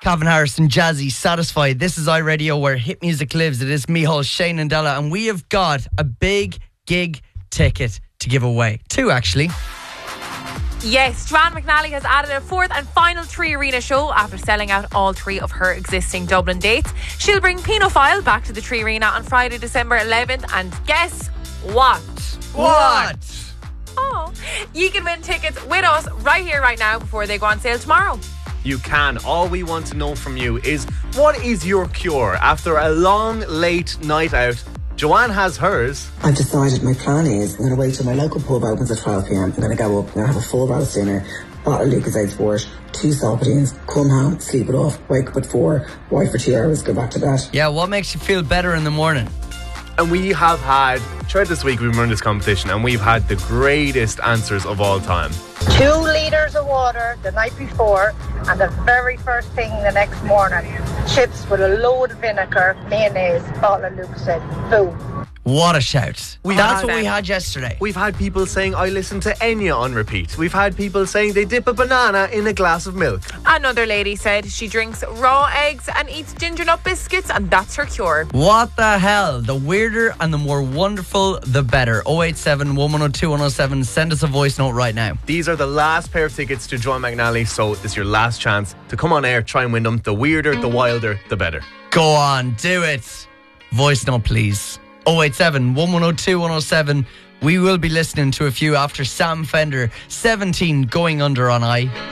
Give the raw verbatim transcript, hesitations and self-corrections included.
Calvin Harrison, Jazzy, Satisfied. This is iRadio, where hit music lives. It is Micheál, Shane and Della, and we have got a big gig ticket to give away. Two, actually. Yes, Joanne McNally has added a fourth and final Three Arena show after selling out all three of her existing Dublin dates. She'll bring Pinophile back to the Three Arena on Friday, December eleventh, and guess what? What? Oh, you can win tickets with us right here, right now, before they go on sale tomorrow. You can. All we want to know from you is, what is your cure after a long, late night out? Joanne has hers. I've decided my plan is I'm going to wait till my local pub opens at twelve p.m. I'm going to go up, I'm going to have a full roast dinner, bottle of Lucasade Sport, two Solpadines, come home, sleep it off, wake up at four, wait for two hours, go back to bed. Yeah, what makes you feel better in the morning? And we have had, throughout this week we've run this competition, and we've had the greatest answers of all time. Two litres of water the night before, and the very first thing the next morning, chips with a load of vinegar, mayonnaise, bottle of Lucasade, boom. What a shout. We That's had- what we had yesterday. We've had people saying, I listen to Enya on repeat. We've had people saying they dip a banana in a glass of milk. Another lady said she drinks raw eggs and eats ginger nut biscuits, and that's her cure. What the hell? The weirder and the more wonderful, the better. oh eight seven, one one oh two, one oh seven. Send us a voice note right now. These are the last pair of tickets to Joanne McNally, so this is your last chance to come on air, try and win them. The weirder, the wilder, the better. Go on, do it. Voice note, please. oh eight seven, one one oh two, one oh seven. We will be listening to a few after Sam Fender, seventeen, going under on I.